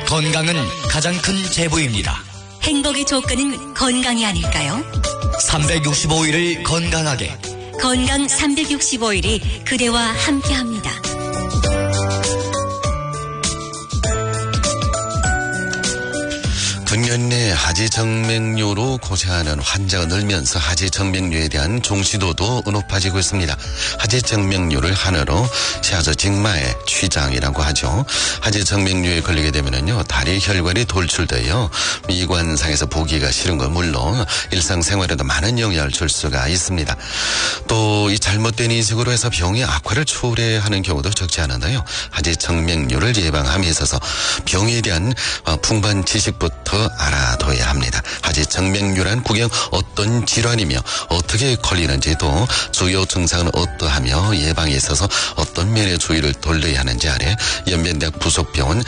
건강은 가장 큰 재부입니다. 행복의 조건은 건강이 아닐까요? 365일을 건강하게. 건강 365일이 그대와 함께합니다. 근년 내 하지정맥류로 고생하는 환자가 늘면서 하지정맥류에 대한 종시도도 높아지고 있습니다. 하지정맥류를 한어로 샤저직마의 취장이라고 하죠. 하지정맥류에 걸리게 되면은요, 다리 혈관이 돌출되어 미관상에서 보기가 싫은 건 물론 일상생활에도 많은 영향을 줄 수가 있습니다. 또 이 잘못된 인식으로 해서 병이 악화를 초래하는 경우도 적지 않은데요. 하지정맥류를 예방함에 있어서 병에 대한 풍부한 지식부터 알아둬야 합니다. 하지정맥류란 구경 어떤 질환이며 어떻게 걸리는지도 주요 증상은 어떠하며 예방에 있어서 어떤 면의 주의를 돌려야 하는지 아래 연변대학 부속병원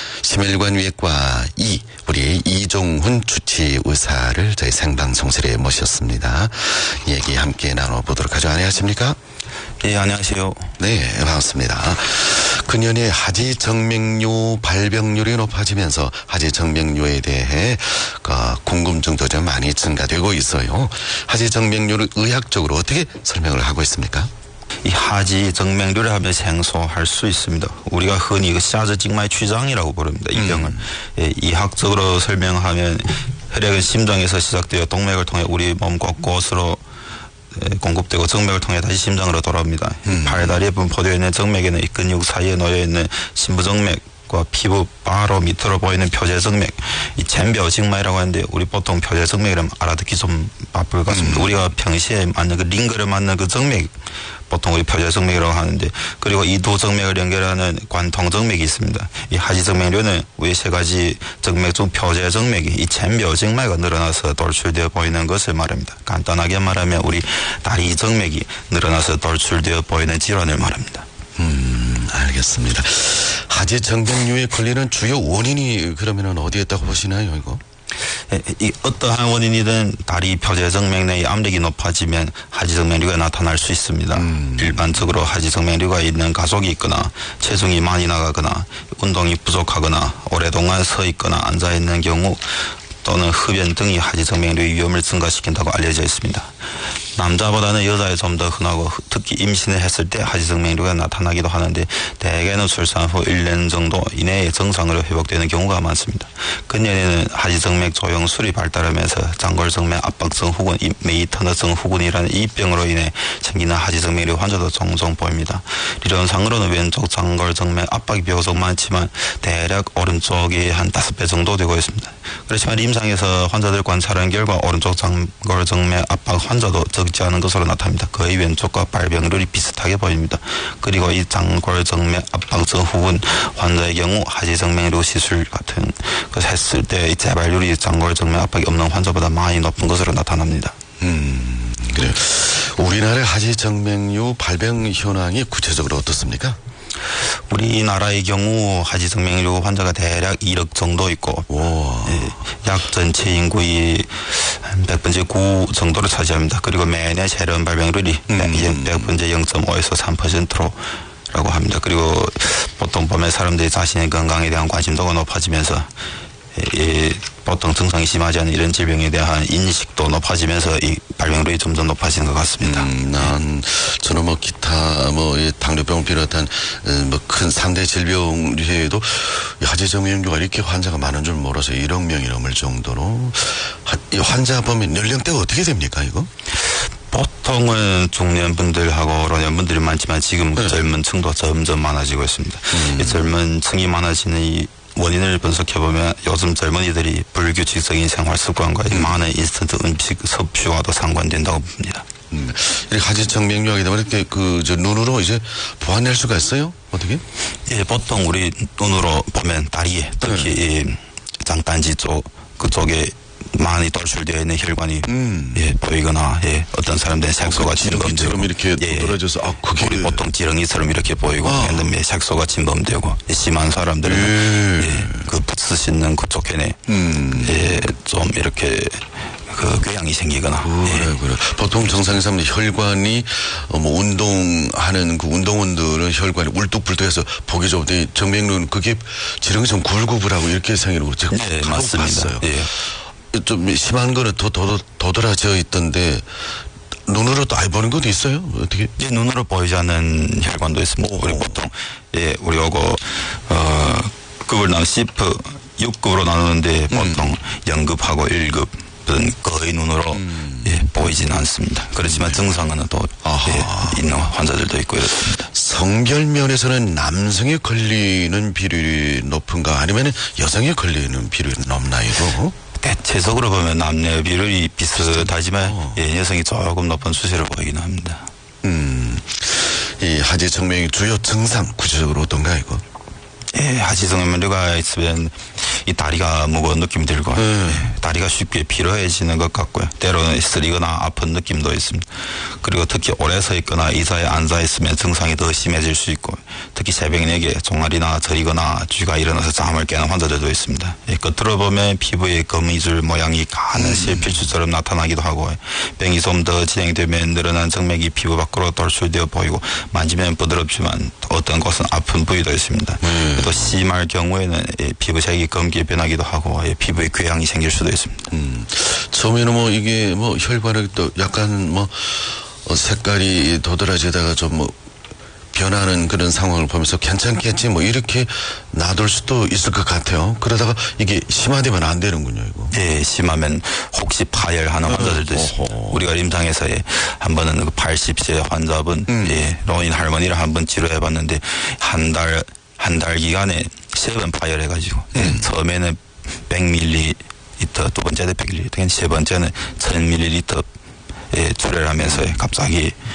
심혈관외과 우리 이종훈 주치의사를 저희 생방송실에 모셨습니다. 얘기 함께 나눠보도록 하죠. 안녕하십니까? 예, 안녕하세요. 네, 반갑습니다. 근년에 하지정맥류 발병률이 높아지면서 하지정맥류에 대해 궁금증도 좀 많이 증가되고 있어요. 하지정맥류를 의학적으로 어떻게 설명을 하고 있습니까? 이 하지정맥류를 하면 생소할 수 있습니다. 우리가 흔히 샤저직마의 취장이라고 부릅니다. 이 병을. 예, 이학적으로 설명하면 혈액은 심장에서 시작되어 동맥을 통해 우리 몸 곳곳으로 공급되고 정맥을 통해 다시 심장으로 돌아옵니다. 팔다리에 분포되어 있는 정맥에는 이 근육 사이에 놓여 있는 심부정맥과 피부 바로 밑으로 보이는 표제정맥, 이 잼벼직마이라고 하는데 우리 보통 표제정맥이라면 알아듣기 좀 바쁠 것 같습니다. 우리가 평시에 맞는 그 링거를 맞는 그 정맥, 보통 우리 표제정맥이라고 하는데, 그리고 이 두 정맥을 연결하는 관통정맥이 있습니다. 이 하지정맥류는 위 세 가지 정맥 중 표제정맥이 이 잼벼직마가 늘어나서 돌출되어 보이는 것을 말합니다. 간단하게 말하면 우리 다리 정맥이 늘어나서 돌출되어 보이는 질환을 말합니다. 알겠습니다. 하지정맥류에 걸리는 주요 원인이 그러면은 어디에 있다고 보시나요, 이거? 이 어떠한 원인이든 다리 표제정맥 내의 압력이 높아지면 하지정맥류가 나타날 수 있습니다. 일반적으로 하지정맥류가 있는 가족이 있거나 체중이 많이 나가거나 운동이 부족하거나 오랫동안 서 있거나 앉아 있는 경우 또는 흡연 등이 하지정맥류의 위험을 증가시킨다고 알려져 있습니다. 남자보다는 여자에 좀 더 흔하고 특히 임신을 했을 때 하지정맥류가 나타나기도 하는데 대개는 출산 후 1년 정도 이내에 정상으로 회복되는 경우가 많습니다. 근년에는 하지정맥 조영술이 발달하면서 장골정맥 압박증 후군, 메이터너 증후군이라는 이 병으로 인해 생기는 하지정맥류 환자도 종종 보입니다.理論상으로는 왼쪽 장골정맥 압박이 비교적 많지만 대략 오른쪽이 한 5배 정도 되고 있습니다. 그렇지만 임상에서 환자들 관찰한 결과 오른쪽 장골정맥 압박 환자도 적지 않은 것으로 나타납니다. 거의 왼쪽과 발병률이 비슷하게 보입니다. 그리고 이 장골정맥 압박증 후군 환자의 경우 하지정맥류 시술 같은 것을 했을 때 재발률이 장골정맥 압박이 없는 환자보다 많이 높은 것으로 나타납니다. 그래요. 우리나라의 하지정맥류 발병 현황이 구체적으로 어떻습니까? 우리나라의 경우 하지정맥류 환자가 대략 1억 정도 있고, 약 전체 인구의 100분의 9 정도를 차지합니다. 그리고 매년 세련 발병률이 100분의 0.5에서 3%로 라고 합니다. 그리고 보통 보면 사람들이 자신의 건강에 대한 관심도가 높아지면서 보통 증상이 심하지 않은 이런 질병에 대한 인식도 높아지면서 이 발병률이 점점 높아지는 것 같습니다. 저는 기타 당뇨병을 비롯한 큰 3대 질병에도 하지정맥류가 이렇게 환자가 많은 줄 몰라서 1억 명이 넘을 정도로. 환자 보면 연령대가 어떻게 됩니까, 이거? 보통은 중년분들하고 노년분들이 많지만 지금 젊은 층도 점점 많아지고 있습니다. 이 젊은 층이 많아지는 이 원인을 분석해보면 요즘 젊은이들이 불규칙적인 생활 습관과 많은 인스턴트 음식 섭취와도 상관된다고 봅니다. 이렇게 하지정맥류 하게 되면 이렇게 눈으로 이제 보완할 수가 있어요? 어떻게? 예, 보통 우리 눈으로 보면 다리에 특히 장단지 그쪽에 많이 돌출되어 있는 혈관이 보이거나 어떤 사람들은 색소가 지렁이처럼 이렇게 떨어져서 우리 보통 지렁이처럼 이렇게 보이고 했는데 색소가 침범되고 심한 사람들은 그 붓스 씻는 그쪽 캔에 좀 이렇게 그 궤양이 생기거나. 그래. 보통 정상에서 혈관이 뭐 운동하는 그 운동원들은 혈관이 울뚝불뚝해서 보기 좋은데 정맥류는 그게 지렁이 좀 굴구불하고 이렇게 생기는 거 제가 네, 맞습니다. 봤어요. 예. 좀 심한 거는 더 도드라져 있던데 눈으로 또 아예 보는 것도 있어요? 어떻게? 이제 눈으로 보이지 않는 혈관도 있습니다. 우리 보통 우리 요거 급을 나누 시프 6급으로 나누는데 보통 0급하고 1급은 거의 눈으로 보이지는 않습니다. 그렇지만 증상은 또 있는 환자들도 있고 이렇습니다. 성별 면에서는 남성이 걸리는 비율이 높은가 아니면 여성이 걸리는 비율이 높나요? 대체적으로 보면 남녀 비율이 비슷하지만 여성이 조금 높은 수치를 보이긴 합니다. 이 하지 정맥의 주요 증상 구체적으로 어떤가 이거? 하지정맥류가 있으면 이 다리가 무거운 느낌이 들고 다리가 쉽게 피로해지는 것 같고요. 때로는 쓰리거나 아픈 느낌도 있습니다. 그리고 특히 오래 서 있거나 의자에 앉아 있으면 증상이 더 심해질 수 있고 특히 새벽녘에 종아리나 저리거나 쥐가 일어나서 잠을 깨는 환자들도 있습니다. 겉으로 보면 피부에 거미줄 모양이 가는 실필수처럼 나타나기도 하고 병이 좀 더 진행되면 늘어난 정맥이 피부 밖으로 돌출되어 보이고 만지면 부드럽지만 어떤 곳은 아픈 부위도 있습니다. 또 심할 경우에는 피부색이 검게 변하기도 하고 피부에 궤양이 생길 수도 있습니다. 처음에는 뭐 이게 뭐 혈관이 또 약간 뭐 색깔이 도드라지다가 좀 뭐 변하는 그런 상황을 보면서 괜찮겠지 뭐 이렇게 놔둘 수도 있을 것 같아요. 그러다가 이게 심화되면 안 되는군요, 이거. 예, 심하면 혹시 파열하는 환자들도 있습니다. 우리가 임상에서 한 번은 그 80세 환자분, 노인 할머니를 한번 치료해봤는데 한 달 기간에 3번 파열해가지고 처음에는 100ml, 두 번째는 100ml, 세 번째는 1000ml 출혈하면서 갑자기